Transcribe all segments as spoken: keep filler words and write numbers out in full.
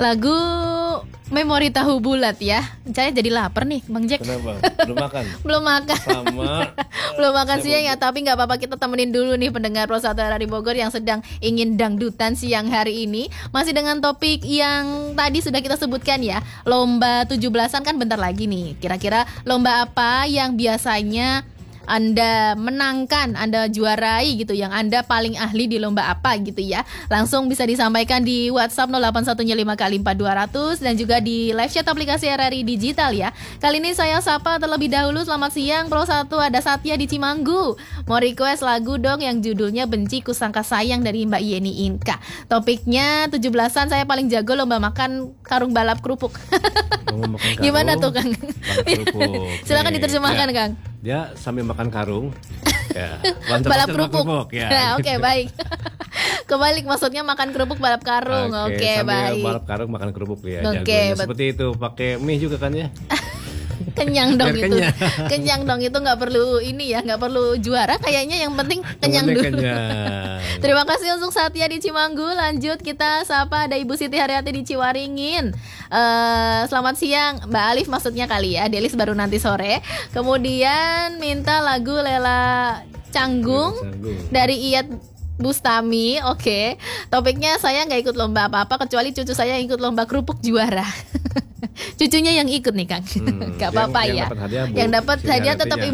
Lagu Memori Tahu Bulat ya. Saya jadi lapar nih Bang Jack. Kenapa? Belum makan? Belum makan. Sama. Belum makan siang ya, tapi gak apa-apa, kita temenin dulu nih pendengar Pro satu R R I Bogor yang sedang ingin dangdutan siang hari ini. Masih dengan topik yang tadi sudah kita sebutkan ya, lomba tujuh belasan kan bentar lagi nih. Kira-kira lomba apa yang biasanya Anda menangkan, Anda juarai gitu, yang Anda paling ahli di lomba apa gitu ya. Langsung bisa disampaikan di WhatsApp nol delapan satu lima kali empat dua nol nol dan juga di live chat aplikasi R R I Digital ya. Kali ini saya sapa terlebih dahulu, selamat siang Pro satu, ada Satya di Cimanggu. Mau request lagu dong yang judulnya Benci Kusangka Sayang dari Mbak Yeni Inka. Topiknya tujuh belasan, saya paling jago lomba makan karung balap kerupuk. Makan karung, gimana tuh Kang? Silakan diterjemahkan ya. Kang. Dia sambil makan karung ya, balap kerupuk, kerupuk ya. Nah, oke okay, baik. Kebalik maksudnya makan kerupuk balap karung. Oke okay, okay, baik. Balap karung makan kerupuk ya. Oke okay, seperti itu, pakai mie juga kan ya. Kenyang dong itu kenyang. Kenyang dong itu, nggak perlu ini ya, nggak perlu juara kayaknya, yang penting kenyang dulu. Kenyang. Terima kasih untuk Satya di Cimanggu. Lanjut kita sapa ada Ibu Siti Haryati di Ciwaringin. uh, Selamat siang Mbak Alif maksudnya kali ya, Delis baru nanti sore. Kemudian minta lagu Lela Canggung, Lela Canggung. dari Iyat Bustami. Oke okay. Topiknya saya nggak ikut lomba apa-apa kecuali cucu saya ikut lomba kerupuk juara. Cucunya yang ikut nih Kang. hmm, Gak apa-apa ya. Yang dapat hadiah tetap ibu.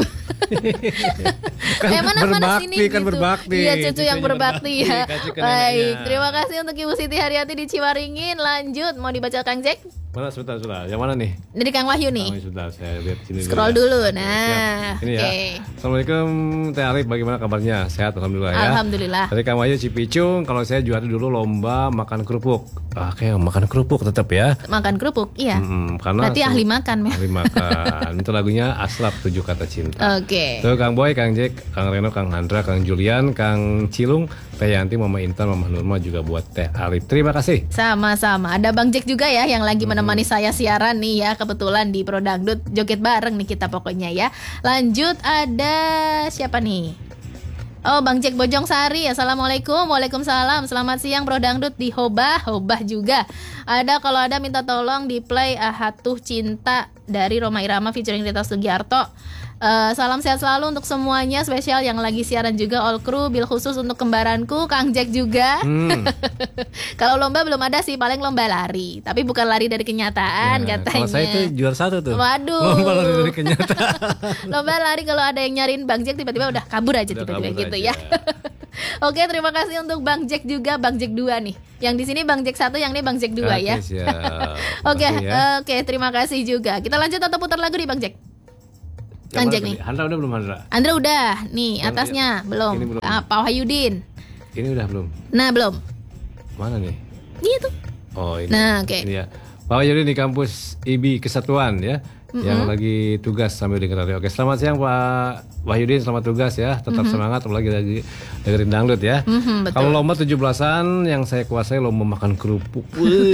Kan eh, mana, berbakti, mana sini kan gitu. Berbakti. Iya, cucu yang berbakti, berbakti ya. Baik, terima kasih untuk Ibu Siti Haryati di Ciwaringin. Lanjut, mau dibaca Kang Jack? Mana sebentar, sebentar. Yang mana nih? Dari Kang Wahyu nih. Oh, sudah, saya lihat sini. Scroll dulu. dulu. Nah, ini okay. ya. Assalamualaikum Teh Arif, bagaimana kabarnya? Sehat alhamdulillah ya. Alhamdulillah. Dari Kang Wahyu Cipicung, kalau saya juara dulu lomba makan kerupuk. Oke, okay, makan kerupuk tetap ya. Makan kerupuk, iya. Hmm, karena berarti ahli makan ya. Ahli makan. Itu lagunya Aslap Tujuh Kata Cinta. Oke. Okay. Tuh Kang Boy, Kang Jack, Kang Reno, Kang Handra, Kang Julian, Kang Cilung, Teh Yanti, Mama Intan, Mama Nurma juga buat Teh Arif. Terima kasih. Sama-sama. Ada Bang Jack juga ya yang lagi menemani hmm. saya siaran nih ya. Kebetulan di Pro Dangdut joget bareng nih kita pokoknya ya. Lanjut ada siapa nih? Oh, Bang Jack Bojong Sari. Assalamualaikum. Waalaikumsalam. Selamat siang Bro Dangdut di Hobah. Hobah juga. Ada kalau ada minta tolong di play Ahatuh Cinta dari Roma Irama featuring Rita Sugiarto. Uh, salam sehat selalu untuk semuanya, spesial yang lagi siaran juga all crew, bil khusus untuk kembaranku Kang Jack juga. hmm. Kalau lomba belum ada sih, paling lomba lari, tapi bukan lari dari kenyataan ya, katanya. Kalau saya itu juara satu tuh. Waduh. Lomba lari dari kenyataan. Lomba lari kalau ada yang nyariin Bang Jack tiba-tiba udah kabur aja udah tiba-tiba kabur gitu aja. Ya. Oke, terima kasih untuk Bang Jack juga, Bang Jack dua nih. Yang di sini Bang Jack satu, yang ini Bang Jack dua ya. Oke, okay, ya. Oke, okay, terima kasih juga. Kita lanjut atau putar lagu nih Bang Jack? Bang Jack nih. Handra udah belum Handra? Andra udah. Nih yang atasnya ya. belum. belum. Ah, Pak Wahyudin. Ini udah belum? Nah belum. Mana nih? Ini tuh. Oh ini. Nah oke. Okay. Ini ya. Pak Wahyudin di kampus I B I Kesatuan ya. Mm-hmm. Yang lagi tugas sambil dengerin radio. Oke, selamat siang Pak Wahyudin, selamat tugas ya. Tetap mm-hmm. semangat, apalagi lagi dengerin dangdut ya. Mm-hmm, kalau lomba tujuh belasan yang saya kuasai lomba makan kerupuk.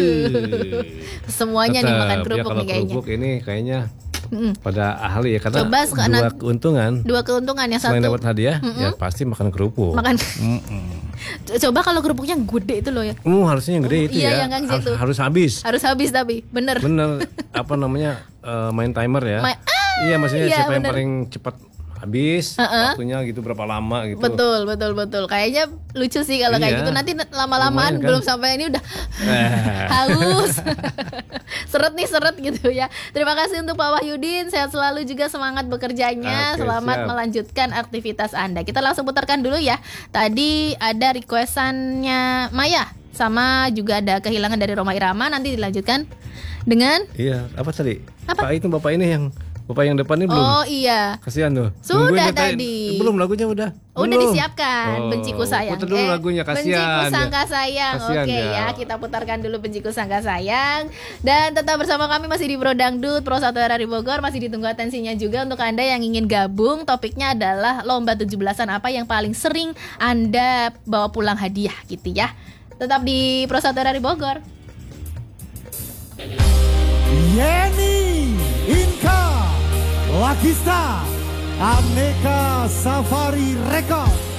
Semuanya nih makan kerupuk ya, nih kayaknya. Kerupuk ini kayaknya Mm. pada ahli ya, karena coba dua keuntungan. Dua keuntungan yang satu. Selain dapat hadiah, mm-mm. ya pasti makan kerupuk. Makan. Coba kalau kerupuknya gede itu loh ya. Uh, harusnya yang gede uh, itu iya, ya. Yang harus, itu. harus habis. Harus habis tapi, bener. Bener. Apa namanya uh, main timer ya? Ma- ah, iya, maksudnya iya, siapa bener. yang paling cepat habis uh-uh. waktunya gitu, berapa lama gitu. Betul, betul, betul. Kayaknya lucu sih kalau iya. kayak gitu. Nanti lama-lamaan kan? Belum sampai ini udah haus. Seret nih, seret gitu ya. Terima kasih untuk Pak Wahyudin. Sehat selalu juga, semangat bekerjanya. Oke, selamat siap. melanjutkan aktivitas Anda. Kita langsung putarkan dulu ya. Tadi ada requestannya Maya, sama juga ada Kehilangan dari Roma Irama. Nanti dilanjutkan dengan iya, apa tadi? Apa? Pak itu Bapak ini yang Bapak yang depan ini belum? Oh iya. Kasihan tuh. Sudah tadi. Belum lagunya udah. Udah belum. disiapkan. Oh, Benciku Sayang. Putar dulu eh, lagunya, kasihan. Benciku Sangka Sayang. Oke okay, ya. ya, kita putarkan dulu Benciku Sangka Sayang. Dan tetap bersama kami masih di Pro Dangdut Pro satu R R I Bogor. Masih ditunggu atensinya juga untuk Anda yang ingin gabung. Topiknya adalah lomba tujuh belasan apa yang paling sering Anda bawa pulang hadiah gitu ya. Tetap di Pro satu R R I Bogor. Yeni Inka Lakista Aneka Safari Record.